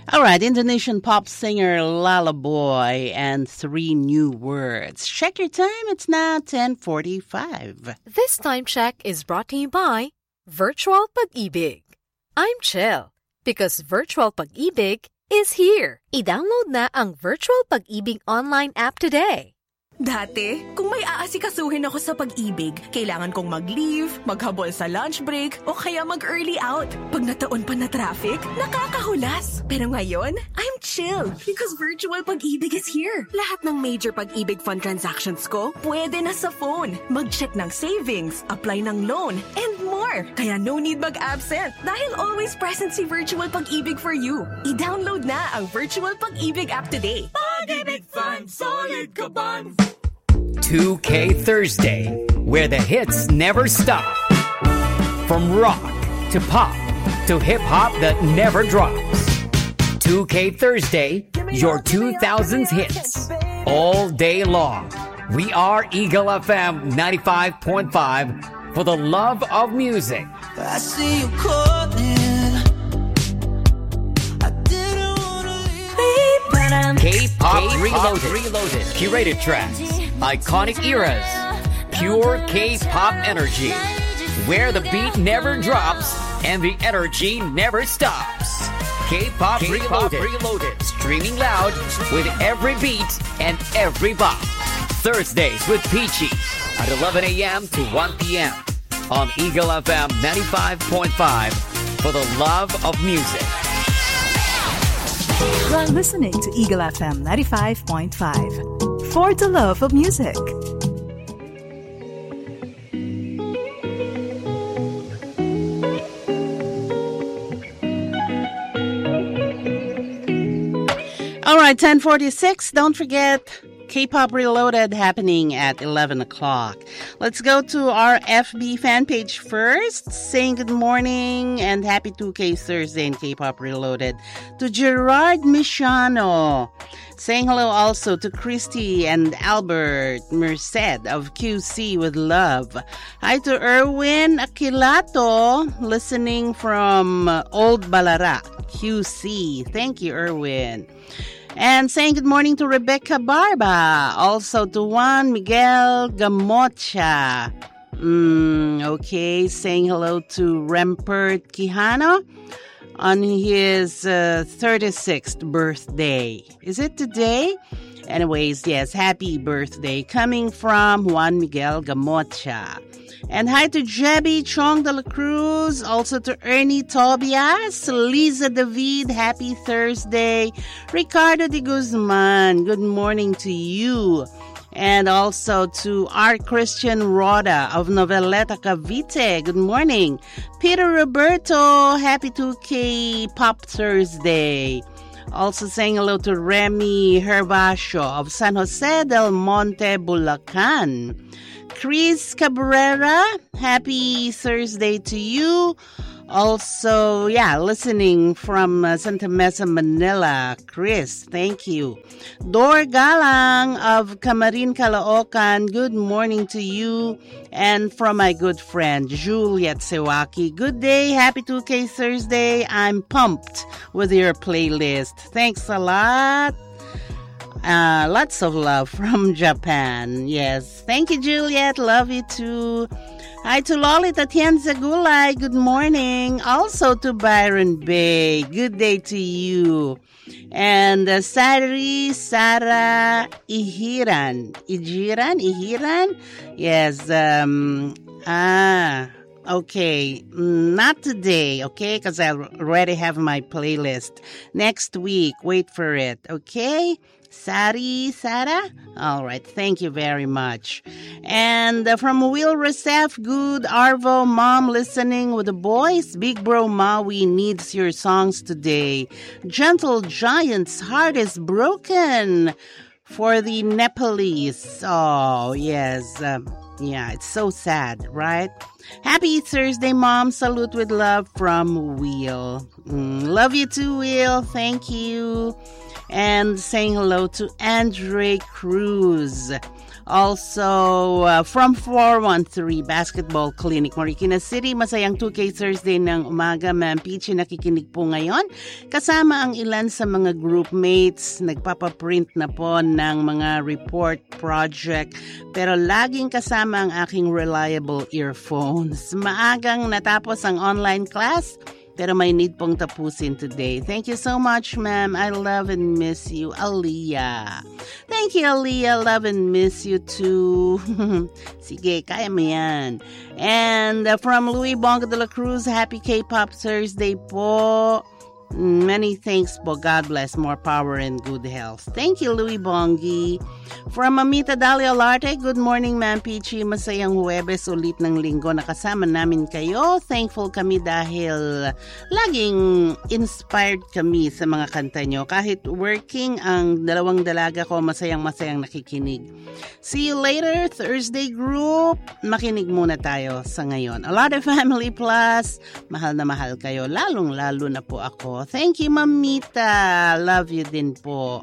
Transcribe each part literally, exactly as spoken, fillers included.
All right, Indonesian pop singer Lala Boy and three new words. Check your time. It's now ten forty-five. This time check is brought to you by Virtual Pag-ibig. I'm Chell because Virtual Pag-ibig is here. I-download na ang Virtual Pag-ibig online app today. Dati, kung may aasikasuhin ako sa pag-ibig, kailangan kong mag-leave, maghabol sa lunch break, o kaya mag-early out. Pag nataon pa na traffic, nakakahulas. Pero ngayon, I'm chill because Virtual Pag-ibig is here. Lahat ng major pag-ibig fund transactions ko, pwede na sa phone. Mag-check ng savings, apply ng loan, and more. Kaya no need mag-absent dahil always present si Virtual Pag-ibig for you. I-download na ang Virtual Pag-ibig app today. Pag-ibig Fund, solid ka bang? two K Thursday, where the hits never stop. From rock to pop to hip-hop that never drops. two K Thursday, your two thousands hits. All day long. We are Eagle F M ninety-five point five for the love of music. I see you calling. I didn't wanna leave. K-pop reloaded. reloaded. Curated tracks. Iconic eras. Pure K-pop energy. Where the beat never drops and the energy never stops. K-pop, K-pop reloaded. reloaded. Streaming loud with every beat and every bop. Thursdays with Peachy at eleven a.m. to one p.m. on Eagle F M ninety-five point five for the love of music. You're listening to Eagle F M ninety-five point five for the love of music. All right, ten forty-six. Don't forget K-Pop Reloaded happening at eleven o'clock. Let's go to our F B fan page first. Saying good morning and happy two K Thursday in K-Pop Reloaded to Gerard Michano. Saying hello also to Christy and Albert Merced of Q C with love. Hi to Erwin Aquilato, listening from Old Balara, Q C. Thank you, Erwin. And saying good morning to Rebecca Barba. Also to Juan Miguel Gamocha. Mm, okay, saying hello to Rempert Quijano on his uh, thirty-sixth birthday. Is it today? Anyways, yes, happy birthday. Coming from Juan Miguel Gamocha. And hi to Jebby Chong de la Cruz, also to Ernie Tobias, Lisa David, happy Thursday. Ricardo de Guzman, good morning to you. And also to R. Christian Roda of Noveleta Cavite, good morning. Peter Roberto, happy two K Pop Thursday. Also saying hello to Remy Herbacio of San Jose del Monte, Bulacan. Chris Cabrera, happy Thursday to you. Also, yeah, listening from uh, Santa Mesa, Manila. Chris, thank you. Dor Galang of Camarin, Caloocan, good morning to you. And from my good friend, Juliet Sewaki, good day, happy two K Thursday. I'm pumped with your playlist. Thanks a lot. Uh, lots of love from Japan. Yes. Thank you, Juliet. Love you too. Hi to Lolita Tienza Gulay. Good morning. Also to Byron Bay. Good day to you. And uh, Sari Sara Ihiran. Ijiran? Ihiran? Yes. Um, ah, okay. Not today, okay? Because I already have my playlist. Next week. Wait for it, okay? Sari, Sarah? All right, thank you very much. And uh, from Will Resef, good Arvo, mom listening with the boys. Big Bro Maui needs your songs today. Gentle Giant's heart is broken for the Nepalese. Oh, yes. Um, yeah, it's so sad, right? Happy Thursday, Mom. Salute with love from Will. Mm, love you too, Will. Thank you. And saying hello to Andre Cruz. Also, uh, from four one three Basketball Clinic, Marikina City, masayang two K Thursday ng umaga, Ma'am Peachy, nakikinig po ngayon. Kasama ang ilan sa mga groupmates, nagpapaprint na po ng mga report project, pero laging kasama ang aking reliable earphones. Maagang natapos ang online class, pero may need pong tapusin today. Thank you so much, ma'am. I love and miss you, Aliyah. Thank you, Aliyah. Love and miss you too. Sige, kaya mo yan. And uh, from Louis Bongo de la Cruz, happy K-Pop Thursday po. Many thanks po. God bless. More power and good health. Thank you, Louis Bongi. From Amita Dalia Larte, good morning, Ma'am Peachy. Masayang Huwebes ulit ng linggo. Nakasama namin kayo. Thankful kami dahil laging inspired kami sa mga kanta nyo. Kahit working ang dalawang dalaga ko, masayang-masayang nakikinig. See you later, Thursday group. Makinig muna tayo sa ngayon. A lot of Family Plus. Mahal na mahal kayo. Lalong-lalo na po ako. Thank you, Mamita. Love you din po.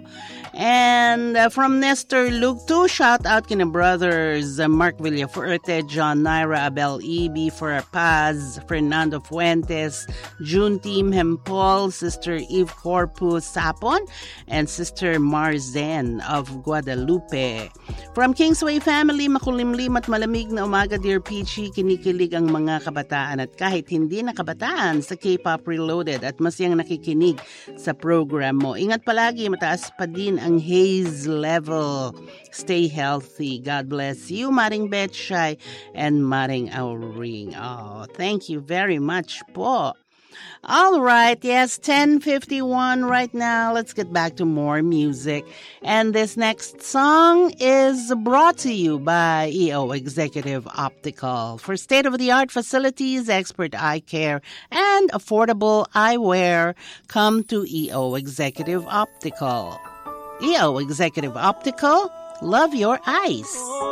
And uh, from Nestor Luke too, shout out kina brothers uh, Mark Villafuerte, John Naira, Abel E B, for Paz, Fernando Fuentes, June Team Hempol, Sister Eve Corpus Sapon, and Sister Marzen of Guadalupe. From Kingsway Family, makulimlim at malamig na umaga, Dear Peachy, kinikilig ang mga kabataan at kahit hindi na kabataan sa K-Pop Reloaded at masyang nakikinig sa program mo. Ingat palagi, mataas pa din ang haze level. Stay healthy. God bless you, Maring Betchay and Maring Auring. Oh, thank you very much po. All right, yes, ten fifty-one right now. Let's get back to more music. And this next song is brought to you by E O Executive Optical. For state-of-the-art facilities, expert eye care, and affordable eyewear, come to E O Executive Optical. E O Executive Optical, love your eyes.